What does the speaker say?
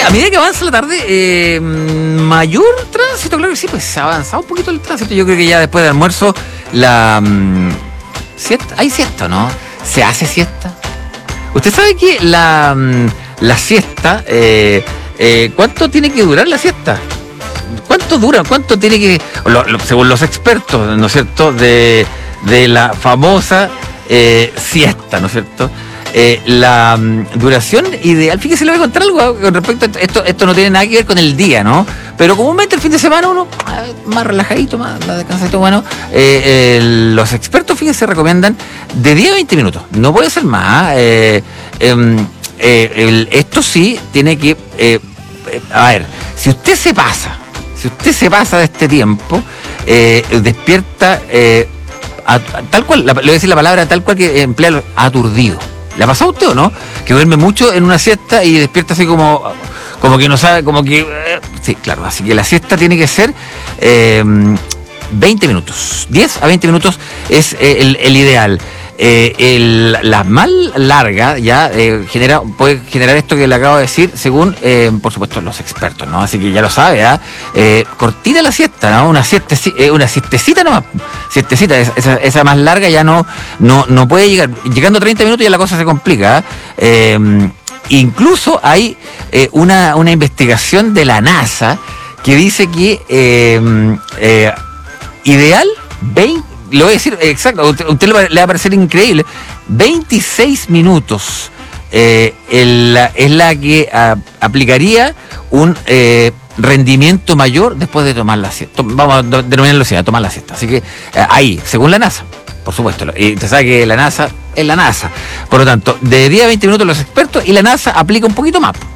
a medida que avanza la tarde, mayor tránsito, claro que sí, pues se ha avanzado un poquito el tránsito. Yo creo que ya después del almuerzo, siesta, ¿hay siesta o no? ¿Se hace siesta? ¿Usted sabe que la siesta, cuánto tiene que durar la siesta? ¿Cuánto dura? ¿Cuánto tiene que...? Según los expertos, ¿no es cierto?, de la famosa siesta, ¿no es cierto?, la duración ideal. Fíjese, le voy a contar algo con respecto a esto no tiene nada que ver con el día, ¿no? Pero comúnmente el fin de semana uno más relajadito, más descansadito, bueno, los expertos, fíjese, recomiendan de 10 a 20 minutos, no puede ser más. Esto sí tiene que a ver, si usted se pasa de este tiempo, despierta tal cual, le voy a decir la palabra tal cual que emplea, aturdido. ¿Le ha pasado a usted o no? Que duerme mucho en una siesta y despierta así como que no sabe, como que... sí, claro, así que la siesta tiene que ser 20 minutos. 10 a 20 minutos es el ideal. La más larga ya puede generar esto que le acabo de decir, según, por supuesto, los expertos, ¿no? Así que ya lo sabe, cortita la siesta, ¿no? Una siestecita nomás. Siestecita, esa más larga ya no puede llegar. Llegando a 30 minutos ya la cosa se complica. Incluso hay una investigación de la NASA que dice que ideal 20. Lo voy a decir exacto, usted le va a parecer increíble. 26 minutos es la que aplicaría un rendimiento mayor después de tomar la siesta. Vamos a denominarlo así, a tomar la siesta. Así que ahí, según la NASA, por supuesto. Y usted sabe que la NASA es la NASA. Por lo tanto, de 10 a 20 minutos los expertos, y la NASA aplica un poquito más.